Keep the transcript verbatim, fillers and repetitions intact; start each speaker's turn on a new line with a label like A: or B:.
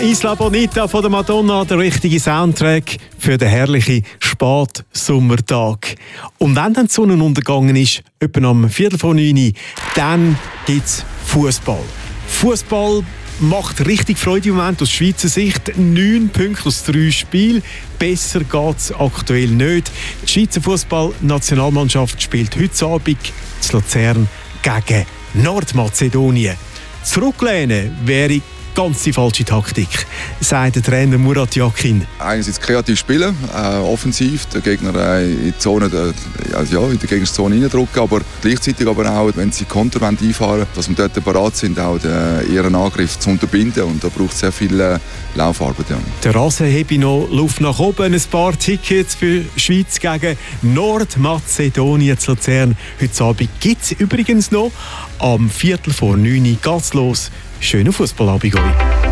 A: Isla Bonita von der Madonna, der richtige Soundtrack für den herrlichen Spätsommertag. Und wenn dann die Sonne untergegangen ist, etwa am Viertel vor neun, dann gibt es Fußball. Fußball macht richtig Freude im Moment aus Schweizer Sicht. Neun Punkte aus drei Spielen. Besser geht es aktuell nicht. Die Schweizer Fußball-Nationalmannschaft spielt heute Abend zu Luzern gegen Nordmazedonien. Zurücklehnen wäre ganz die falsche Taktik, sagt der Trainer Murat Yakin.
B: Einerseits kreativ spielen, äh, offensiv, den Gegner äh, in die Zone, äh, also ja, in die Gegnerzone reindrücken, aber gleichzeitig aber auch, wenn sie Konter einfahren, dass wir dort bereit sind, auch den, ihren Angriff zu unterbinden, und da braucht es sehr viel äh, Laufarbeit. Ja.
A: Der Rasen habe noch Luft nach oben, ein paar Tickets für Schweiz gegen Nordmazedonien zu Luzern. Heute Abend gibt es übrigens noch am Viertel vor neun geht's los. Schönen Fußballabend euch.